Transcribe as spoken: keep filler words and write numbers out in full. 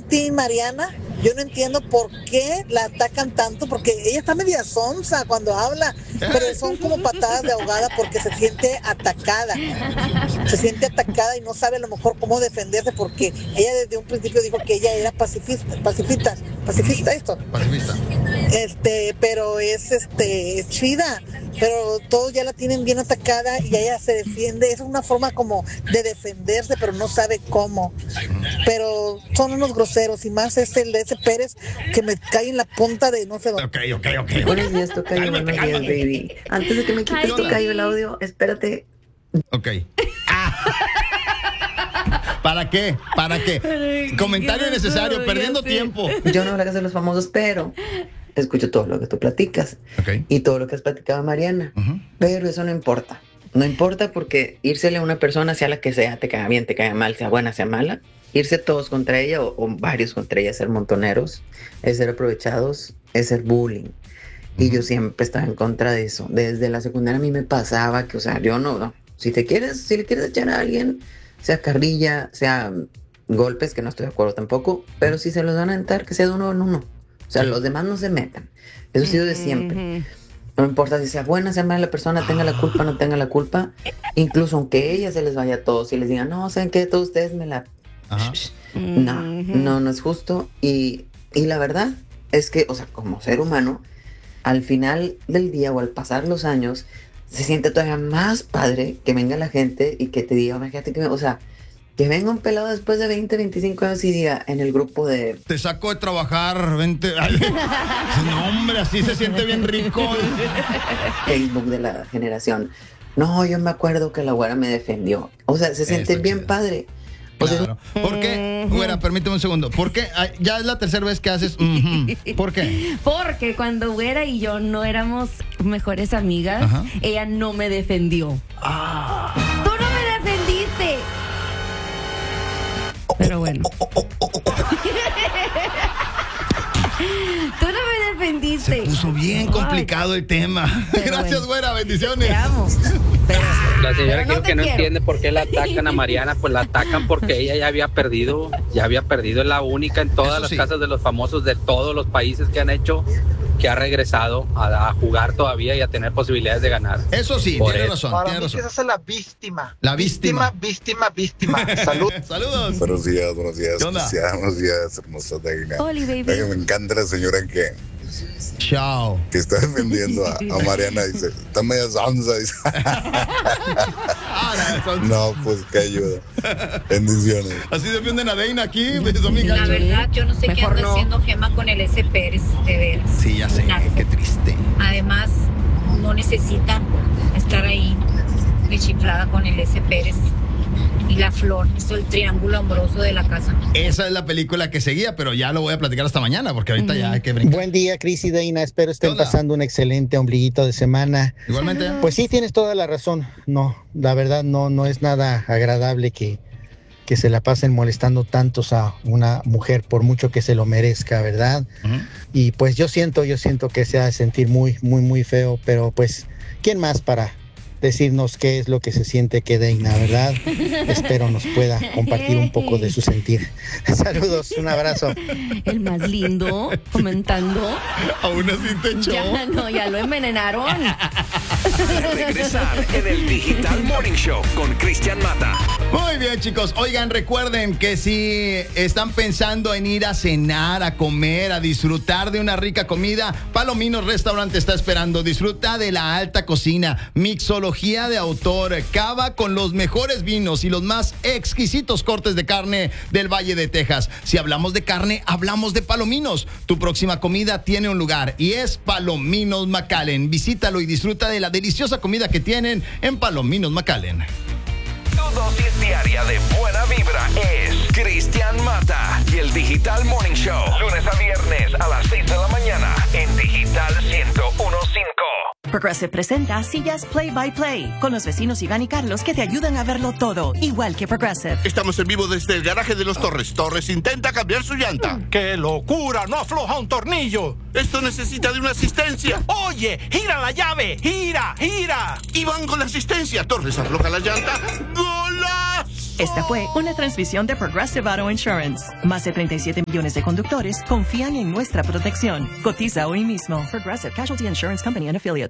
Team Mariana. Yo no entiendo por qué la atacan tanto, porque ella está media sonsa cuando habla, pero son como patadas de ahogada porque se siente atacada. Se siente atacada y no sabe a lo mejor cómo defenderse, porque ella desde un principio dijo que ella era pacifista, pacifista, pacifista esto. Pacifista. Este, pero es este es chida, pero todos ya la tienen bien atacada y ella se defiende. Es una forma como de defenderse, pero no sabe cómo. Pero son unos groseros, y más es el de ese Pérez que me cae en la punta de no sé dónde. Ok, ok, ok. Buenos días, Tocayo. Buenos días, baby. Antes de que me quites, Tocayo, el audio, espérate. Ok. ¿Para qué? ¿Para qué? Comentario innecesario, perdiendo tiempo. Yo no hablo de los famosos, pero escucho todo lo que tú platicas. Okay. Y todo lo que has platicado, Mariana. Uh-huh. Pero eso no importa. No importa, porque írsele a una persona, sea la que sea, te caiga bien, te caiga mal, sea buena, sea mala, irse todos contra ella o, o varios contra ella, ser montoneros, es ser aprovechados, es ser bullying. Y yo siempre estaba en contra de eso. Desde la secundaria a mí me pasaba que, o sea, yo no, no. Si te quieres, si le quieres echar a alguien, sea carrilla, sea golpes, que no estoy de acuerdo tampoco, pero si se los van a entrar, que sea de uno en uno. O sea, los demás no se metan. Eso ha sido de siempre. No importa si sea buena, sea mala la persona, tenga la culpa, no tenga la culpa. Incluso aunque ella se les vaya a todos y les diga, no, ¿saben qué? Todos ustedes me la... Ajá. No, no, no es justo. Y, y la verdad es que, o sea, como ser humano, al final del día o al pasar los años, se siente todavía más padre que venga la gente y que te diga, fíjate que, o sea, que venga un pelado después de veinte, veinticinco años y diga en el grupo de... Te saco de trabajar, vente... No, hombre, así se siente bien rico. Facebook de la generación. No, yo me acuerdo que la güera me defendió. O sea, se siente bien chido. Padre. O claro. sea, ¿por qué? Güera, permíteme un segundo. ¿Por qué? Ya es la tercera vez que haces... Uh-huh. ¿Por qué? Porque cuando Güera y yo no éramos mejores amigas, ajá, ella no me defendió. Ah. ¡Tú no me defendiste! Pero bueno. Tú no me defendiste. Se puso bien complicado el tema. Pero gracias, bueno, güera, bendiciones. Te amo. Pero, la señora pero no creo que no quiero. entiende por qué la atacan a Mariana. Pues la atacan porque ella ya había perdido. Ya había perdido. Es la única en todas Eso las sí. casas de los famosos de todos los países que han hecho, que ha regresado a, a jugar todavía y a tener posibilidades de ganar. Eso sí, por tiene eso. razón. Para tiene mí razón. que esa es la víctima. La víctima. Víctima, víctima, víctima. Salud. Saludos. Buenos días, buenos días. ¿Qué onda? Cristian, buenos días, hermosa Deina. Oli, baby. Me encanta la señora que... Chao. Que está defendiendo a, a Mariana. Dice, está media sonsa. Dice. No, pues que ayuda. Bendiciones. Así defienden a Deina aquí. La verdad, yo no sé Mejor qué anda no. haciendo Gema con el S. Pérez, de veras. Sí, ya sé. Claro. Qué triste. Además, no necesita estar ahí de chiflada con el S. Pérez. Y la flor, es el triángulo amoroso de la casa. Esa es la película que seguía, pero ya lo voy a platicar hasta mañana, porque ahorita mm. ya hay que brincar. Buen día, Cris y Deina, espero estén pasando un excelente ombliguito de semana. Igualmente. Pues sí, tienes toda la razón. No, la verdad no, no es nada agradable que, que se la pasen molestando tantos a una mujer, por mucho que se lo merezca, ¿verdad? Uh-huh. Y pues yo siento, yo siento que se ha de sentir muy, muy, muy feo, pero pues, ¿quién más para decirnos qué es lo que se siente que Deina, ¿verdad? Espero nos pueda compartir un poco de su sentir. Saludos, un abrazo. El más lindo, comentando. Aún así te echó. Ya, no, ya lo envenenaron. Regresar en el Digital Morning Show con Cristian Mata. Muy bien, chicos. Oigan, recuerden que si están pensando en ir a cenar, a comer, a disfrutar de una rica comida, Palominos Restaurante está esperando. Disfruta de la alta cocina, mixología de autor, cava con los mejores vinos y los más exquisitos cortes de carne del Valle de Texas. Si hablamos de carne, hablamos de Palominos. Tu próxima comida tiene un lugar y es Palominos McAllen. Visítalo y disfruta de la deliciosa comida que tienen en Palominos McAllen. Tu dosis diaria de buena vibra es Cristian Mata y el Digital Morning Show. Lunes a viernes a las seis de la mañana en Digital ciento uno punto cinco. Progressive presenta Sillas Play by Play con los vecinos Iván y Carlos que te ayudan a verlo todo, igual que Progressive. Estamos en vivo desde el garaje de los Torres. Torres intenta cambiar su llanta. ¡Qué locura! ¡No afloja un tornillo! Esto necesita de una asistencia. ¡Oye! ¡Gira la llave! ¡Gira! ¡Gira! Iván con la asistencia. Torres afloja la llanta. ¡Golazo! Esta fue una transmisión de Progressive Auto Insurance. Más de treinta y siete millones de conductores confían en nuestra protección. Cotiza hoy mismo. Progressive Casualty Insurance Company and Affiliates.